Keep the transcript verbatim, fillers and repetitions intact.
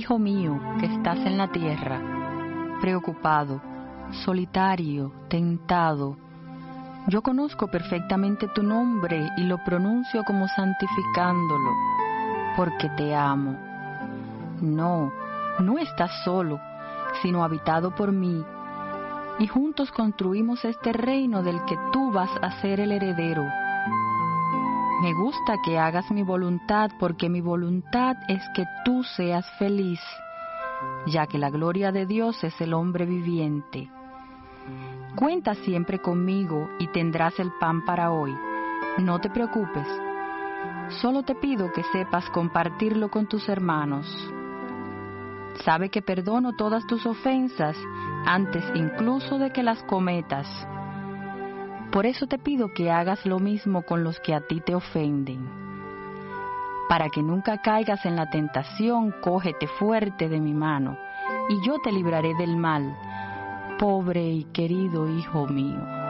Hijo mío, que estás en la tierra, preocupado, solitario, tentado, yo conozco perfectamente tu nombre y lo pronuncio como santificándolo, porque te amo. No, no estás solo, sino habitado por mí, y juntos construimos este reino del que tú vas a ser el heredero. Me gusta que hagas mi voluntad, porque mi voluntad es que tú seas feliz, ya que la gloria de Dios es el hombre viviente. Cuenta siempre conmigo y tendrás el pan para hoy. No te preocupes. Solo te pido que sepas compartirlo con tus hermanos. Sabe que perdono todas tus ofensas antes incluso de que las cometas. Por eso te pido que hagas lo mismo con los que a ti te ofenden. Para que nunca caigas en la tentación, cógete fuerte de mi mano, y yo te libraré del mal, pobre y querido hijo mío.